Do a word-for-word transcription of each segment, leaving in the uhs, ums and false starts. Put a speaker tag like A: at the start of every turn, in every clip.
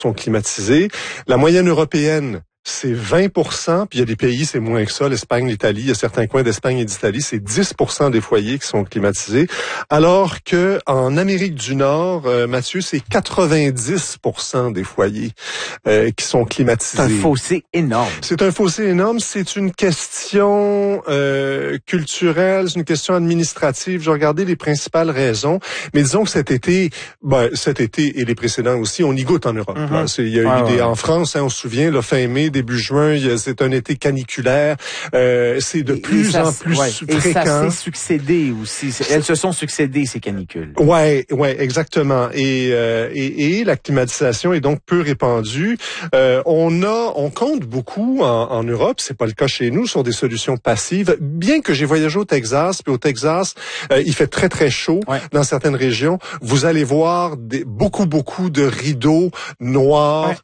A: sont climatisés. La moyenne européenne, c'est vingt pour cent, puis il y a des pays, c'est moins que ça, l'Espagne, l'Italie, il y a certains coins d'Espagne et d'Italie, c'est dix pour cent des foyers qui sont climatisés, alors que en Amérique du Nord, euh, Mathieu, c'est quatre-vingt-dix pour cent des foyers euh, qui sont climatisés.
B: C'est un fossé énorme.
A: C'est un fossé énorme, c'est une question euh, culturelle, c'est une question administrative. J'ai regardé les principales raisons, mais disons que cet été, ben, cet été et les précédents aussi, on y goûte en Europe.
B: Mm-hmm.
A: Là. C'est, il y a
B: ouais,
A: eu des,
B: ouais.
A: en France, hein, on se souvient, le fin mai, début juin, c'est un été caniculaire. Euh, c'est de
B: et,
A: plus
B: et ça,
A: en plus
B: ouais,
A: fréquent.
B: Et ça s'est succédé aussi. Elles se sont succédées, ces canicules.
A: Ouais, ouais, exactement. Et, euh, et, et la climatisation est donc peu répandue. Euh, on a, on compte beaucoup en, en Europe. C'est pas le cas chez nous sur des solutions passives. Bien que j'ai voyagé au Texas, puis au Texas, euh, il fait très très chaud
B: ouais.
A: dans certaines régions. Vous allez voir des, beaucoup beaucoup de rideaux noirs. Ouais.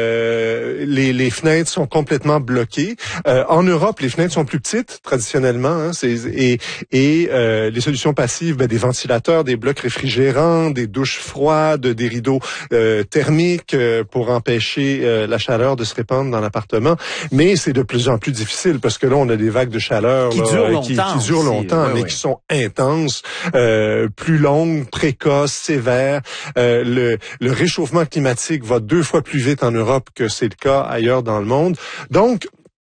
A: Euh, les les fenêtres sont complètement bloquées. Euh, en Europe, les fenêtres sont plus petites traditionnellement, hein, c'est, et et euh, les solutions passives, ben, des ventilateurs, des blocs réfrigérants, des douches froides, des rideaux euh, thermiques euh, pour empêcher euh, la chaleur de se répandre dans l'appartement. Mais c'est de plus en plus difficile parce que là, on a des vagues de chaleur
B: qui
A: là,
B: durent longtemps,
A: qui, qui durent longtemps,
B: ouais,
A: mais
B: ouais.
A: qui sont intenses, euh, plus longues, précoces, sévères. Euh, le, le réchauffement climatique va deux fois plus vite en Europe que c'est le cas ailleurs dans le monde. Donc,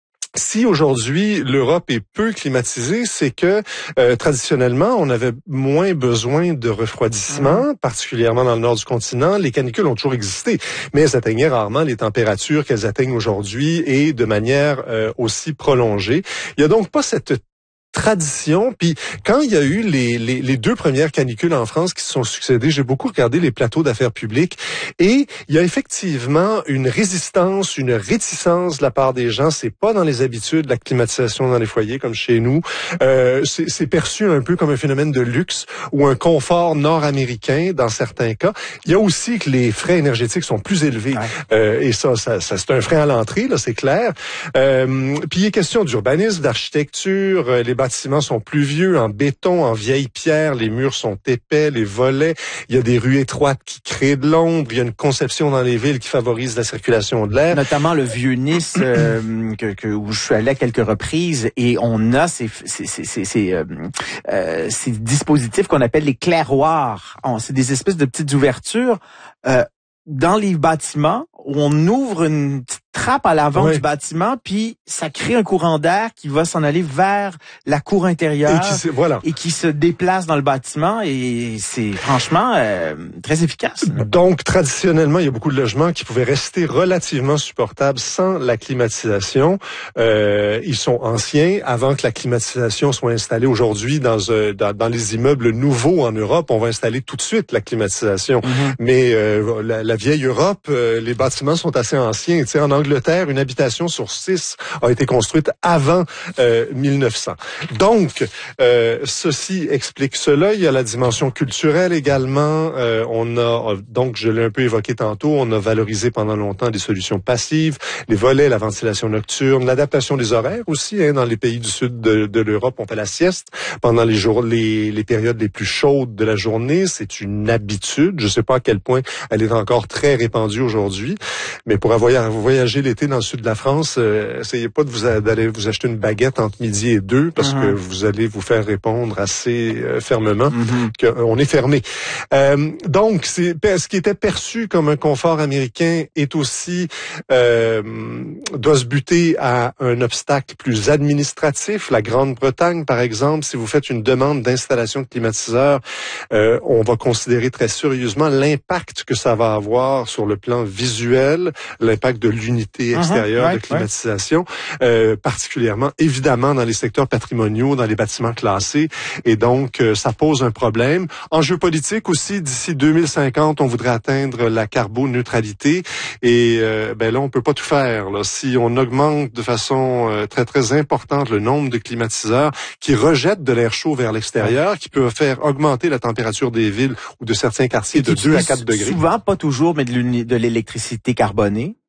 A: si aujourd'hui l'Europe est peu climatisée, c'est que euh, traditionnellement on avait moins besoin de refroidissement, mmh. particulièrement dans le nord du continent. Les canicules ont toujours existé, mais elles atteignaient rarement les températures qu'elles atteignent aujourd'hui et de manière euh, aussi prolongée. Il y a donc pas cette tradition. Puis quand il y a eu les, les, les deux premières canicules en France qui se sont succédées, j'ai beaucoup regardé les plateaux d'affaires publiques et il y a effectivement une résistance, une réticence de la part des gens. C'est pas dans les habitudes la climatisation dans les foyers comme chez nous. Euh, c'est, c'est perçu un peu comme un phénomène de luxe ou un confort nord-américain dans certains cas. Il y a aussi que les frais énergétiques sont plus élevés ouais. euh, et ça, ça, ça c'est un frein à l'entrée, là, c'est clair. Euh, puis il est question d'urbanisme, d'architecture, les Les bâtiments sont plus vieux, en béton, en vieille pierre, les murs sont épais, les volets, il y a des rues étroites qui créent de l'ombre, il y a une conception dans les villes qui favorise la circulation de l'air.
B: Notamment le vieux Nice, euh, que, que, où je suis allé à quelques reprises, et on a ces, ces, ces, ces, ces, euh, euh, ces dispositifs qu'on appelle les clairoirs. On, c'est des espèces de petites ouvertures euh, dans les bâtiments où on ouvre une petite trappe à l'avant oui. du bâtiment, puis ça crée un courant d'air qui va s'en aller vers la cour intérieure
A: et qui, voilà.
B: et qui se déplace dans le bâtiment, et c'est franchement euh, très efficace.
A: Donc, traditionnellement, il y a beaucoup de logements qui pouvaient rester relativement supportables sans la climatisation. Euh, ils sont anciens. Avant que la climatisation soit installée aujourd'hui dans, euh, dans, dans les immeubles nouveaux en Europe, on va installer tout de suite la climatisation. Mm-hmm. Mais euh, la, la vieille Europe, euh, les bâtiments sont assez anciens. Tu sais, en Angleterre, une habitation sur six a été construite avant euh, mille neuf cents. Donc, euh, ceci explique cela. Il y a la dimension culturelle également. Euh, on a, donc, je l'ai un peu évoqué tantôt, on a valorisé pendant longtemps des solutions passives, les volets, la ventilation nocturne, l'adaptation des horaires aussi. Hein, dans les pays du sud de, de l'Europe, on fait la sieste pendant les jours, les, les périodes les plus chaudes de la journée. C'est une habitude. Je ne sais pas à quel point elle est encore très répandue aujourd'hui, mais pour avoir voyagé l'été dans le sud de la France, euh, essayez pas de vous d'aller vous acheter une baguette entre midi et deux parce mm-hmm. que vous allez vous faire répondre assez euh, fermement mm-hmm. qu'on est fermé. Euh, donc, c'est ce qui était perçu comme un confort américain est aussi euh, doit se buter à un obstacle plus administratif. La Grande-Bretagne, par exemple, si vous faites une demande d'installation de climatiseur, euh, on va considérer très sérieusement l'impact que ça va avoir sur le plan visuel, l'impact de l'unité extérieure uh-huh, ouais, de climatisation, ouais. euh, particulièrement, évidemment, dans les secteurs patrimoniaux, dans les bâtiments classés. Et donc, euh, ça pose un problème. Enjeu politique aussi, d'ici deux mille cinquante, on voudrait atteindre la carboneutralité. Et euh, ben là, on peut pas tout faire. Là. Si on augmente de façon euh, très, très importante le nombre de climatiseurs qui rejettent de l'air chaud vers l'extérieur, ouais. qui peut faire augmenter la température des villes ou de certains quartiers de deux à quatre degrés.
B: Souvent, pas toujours, mais de l'électricité carbonée.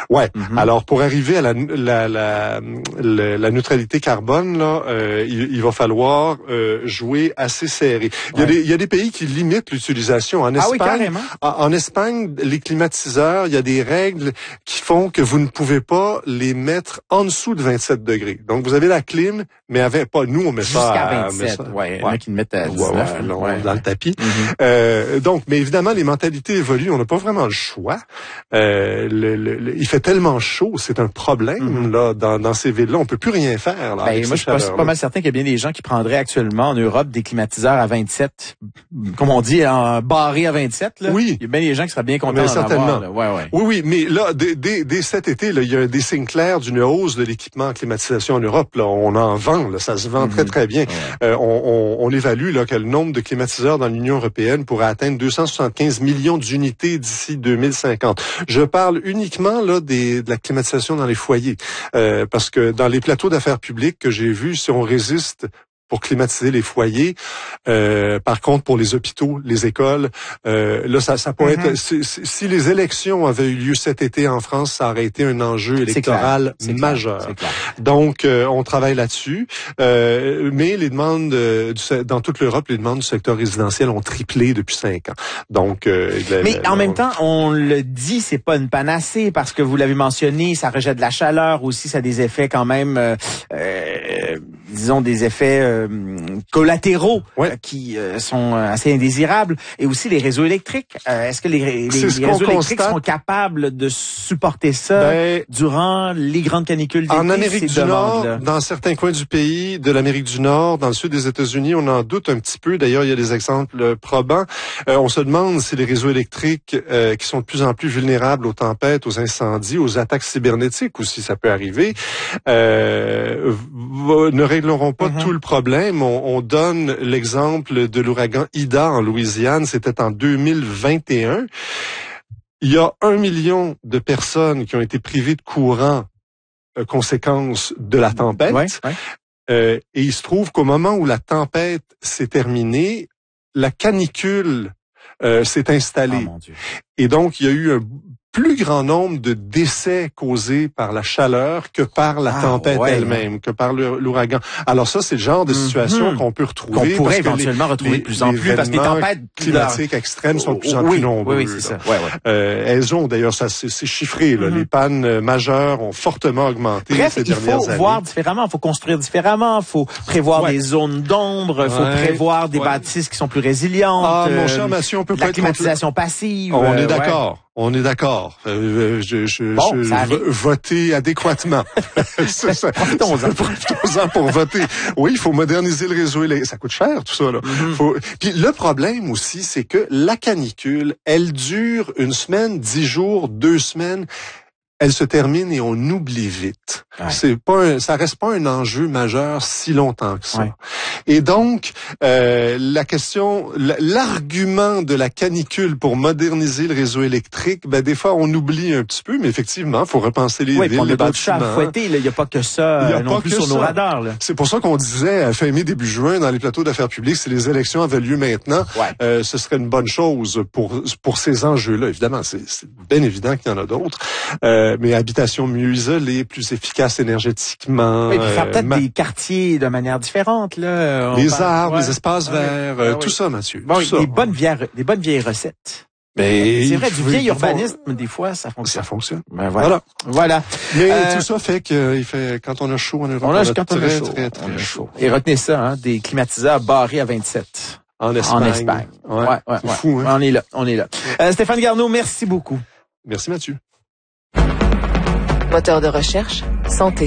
A: Ouais.
B: Mm-hmm.
A: Alors pour arriver à la la la, la, la neutralité carbone là, euh, il, il va falloir euh, jouer assez serré. Il y a
B: ouais.
A: des il y a des pays qui limitent l'utilisation. En Espagne,
B: ah oui, carrément.
A: En, en Espagne, les climatiseurs, il y a des règles qui font que vous ne pouvez pas les mettre en dessous de vingt-sept degrés. Donc vous avez la clim, mais avec pas nous on met
B: Jusqu'à
A: ça à
B: vingt-sept.
A: ça,
B: ouais, il y en a qui le mettent à dix-neuf.
A: Ouais, ouais,
B: ouais.
A: dans le tapis.
B: Mm-hmm.
A: Euh, donc, mais évidemment, les mentalités évoluent. On n'a pas vraiment le choix. Euh, le, le, le, il fait tellement chaud, c'est un problème mm-hmm. là dans, dans ces villes-là. On peut plus rien faire. Là,
B: ben, moi, je suis pas mal certain qu'il y a bien des gens qui prendraient actuellement en Europe des climatiseurs à vingt-sept, comme on dit, en barré à vingt-sept. Là.
A: Oui.
B: Il y a bien des gens qui seraient bien contents d'en
A: certainement.
B: avoir. Là. Ouais, ouais.
A: Oui, oui, mais là, dès, dès, dès cet été, là, il y a des signes clairs d'une hausse de l'équipement en climatisation en Europe. Là, on en vend. Là, ça se vend mm-hmm. très très bien. Ouais. Euh, on, on, on évalue là que le nombre de climatiseurs dans l'Union européenne pourrait atteindre deux cent soixante-quinze millions d'unités d'ici deux mille cinquante. Je parle uniquement là des, de la climatisation dans les foyers, euh, parce que dans les plateaux d'affaires publiques que j'ai vus, si on résiste pour climatiser les foyers. Euh, par contre, pour les hôpitaux, les écoles, euh, là, ça, ça pourrait mm-hmm. être... Si, si les élections avaient eu lieu cet été en France, ça aurait été un enjeu électoral
B: c'est
A: majeur.
B: Clair, c'est clair.
A: Donc, euh, on travaille là-dessus. Euh, mais les demandes, euh, du, dans toute l'Europe, les demandes du secteur résidentiel ont triplé depuis cinq ans. Donc, euh,
B: mais
A: la,
B: en
A: la,
B: même
A: on...
B: temps, on le dit, c'est pas une panacée parce que vous l'avez mentionné, ça rejette de la chaleur aussi, ça a des effets quand même, euh, euh, disons des effets euh, collatéraux
A: ouais.
B: euh, qui euh, sont assez indésirables, et aussi les réseaux électriques. Euh, est-ce que les, les, les réseaux
A: constate.
B: électriques sont capables de supporter ça
A: ben,
B: durant les grandes canicules d'été?
A: En Amérique du Nord, dans certains coins du pays, de l'Amérique du Nord, dans le sud des États-Unis, on en doute un petit peu. D'ailleurs, il y a des exemples probants. Euh, on se demande si les réseaux électriques euh, qui sont de plus en plus vulnérables aux tempêtes, aux incendies, aux attaques cybernétiques aussi, ça peut arriver, euh, ne régleront pas mm-hmm. tout le problème. On, on donne l'exemple de l'ouragan Ida en Louisiane, c'était en deux mille vingt et un. Il y a un million de personnes qui ont été privées de courant euh, conséquence de la tempête.
B: Ouais, ouais.
A: Euh, et il se trouve qu'au moment où la tempête s'est terminée, la canicule euh, s'est installée.
B: Oh, mon Dieu.
A: Et donc, il y a eu un plus grand nombre de décès causés par la chaleur que par la ah, tempête ouais, elle-même, ouais. que par l'ouragan. Alors ça, c'est le genre de situation mm-hmm. qu'on peut retrouver.
B: Qu'on pourrait
A: parce
B: éventuellement
A: les,
B: retrouver de plus en plus, parce que les tempêtes
A: climatiques extrêmes sont de plus en
B: oui,
A: plus nombreuses.
B: Oui, oui, c'est ça. Ouais, ouais.
A: Euh, elles ont, d'ailleurs, ça c'est chiffré, là, mm-hmm. les pannes majeures ont fortement augmenté
B: Bref,
A: ces dernières années.
B: il faut voir différemment, il faut construire différemment, il faut prévoir ouais. des zones d'ombre, il faut ouais. prévoir des ouais. bâtisses qui sont plus résilientes.
A: Ah, mon cher Mathieu, on peut pas
B: la
A: être
B: climatisation
A: contre...
B: passive.
A: On est
B: euh,
A: d'accord.
B: Ouais.
A: On est d'accord. Euh, je je,
B: bon,
A: je v- voter adéquatement.
B: Profitons-en.
A: Profitons-en pour voter. Oui, il faut moderniser le réseau électrique. Ça coûte cher, tout ça, là. Mm-hmm. Faut... Puis le problème aussi, c'est que la canicule, elle dure une semaine, dix jours, deux semaines. Elle se termine et on oublie vite. Ouais. C'est pas un, ça reste pas un enjeu majeur si longtemps que ça. Ouais. Et donc, euh, la question, l'argument de la canicule pour moderniser le réseau électrique, ben des fois on oublie un petit peu, mais effectivement, faut repenser les
B: oui,
A: villes, les bâtiments. Il
B: n'y a pas que ça
A: il y a
B: non
A: pas
B: plus
A: que
B: sur
A: ça.
B: nos radars.
A: C'est pour ça qu'on disait à fin mai, début juin, dans les plateaux d'affaires publiques, si les élections avaient lieu maintenant,
B: ouais.
A: euh, ce serait une bonne chose pour pour ces enjeux-là. Évidemment, c'est bien évident qu'il y en a d'autres. Euh, mais habitation mieux isolée, plus efficace énergétiquement.
B: Oui, puis faire peut-être
A: euh, ma...
B: des quartiers de manière différente, là.
A: Les
B: parle...
A: arbres,
B: ouais.
A: les espaces
B: ouais.
A: verts,
B: ouais,
A: euh,
B: ouais.
A: tout ça, Mathieu.
B: Bon,
A: tout ça.
B: Des bonnes vieilles, des bonnes vieilles recettes.
A: Mais
B: c'est vrai, du vieil
A: faut...
B: urbanisme, des fois, ça fonctionne.
A: Ça fonctionne.
B: Ben voilà. Voilà.
A: voilà. Mais
B: euh...
A: tout ça fait que il fait quand on a chaud en Europe,
B: on a,
A: on a
B: quand
A: très,
B: on a chaud.
A: très, très,
B: on a
A: chaud.
B: Et retenez ça, hein, des climatiseurs barrés à vingt-sept.
A: En Espagne.
B: En Espagne.
A: Ouais,
B: ouais, ouais,
A: c'est
B: ouais.
A: fou, hein?
B: On est là, on est là. Euh, Stéphane Garneau, merci beaucoup.
A: Merci Mathieu.
C: Moteur de recherche, santé.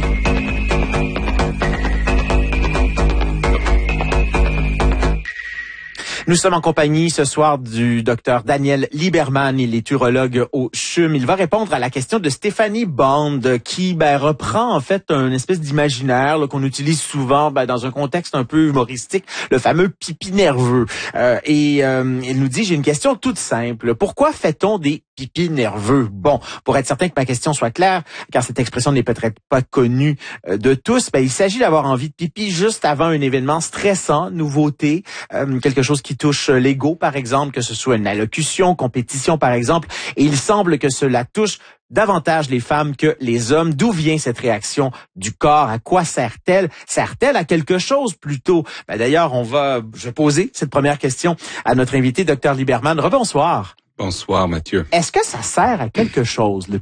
B: Nous sommes en compagnie ce soir du docteur Daniel Lieberman. Il est urologue au C H U M. Il va répondre à la question de Stéphanie Bond, qui ben, reprend en fait un espèce d'imaginaire qu'on utilise souvent ben, dans un contexte un peu humoristique, le fameux pipi nerveux. Euh, et euh, il nous dit, j'ai une question toute simple. Pourquoi fait-on des pipi nerveux? Bon, pour être certain que ma question soit claire, car cette expression n'est peut-être pas connue de tous, ben, il s'agit d'avoir envie de pipi juste avant un événement stressant, nouveauté, euh, quelque chose qui touche l'ego, par exemple, que ce soit une allocution, compétition, par exemple, et il semble que cela touche davantage les femmes que les hommes. D'où vient cette réaction du corps? À quoi sert-elle? Sert-elle à quelque chose plutôt? Ben d'ailleurs, on va, je vais poser cette première question à notre invité, docteur Liberman. Rebonsoir.
D: Bonsoir, Mathieu.
B: Est-ce que ça sert à quelque chose, le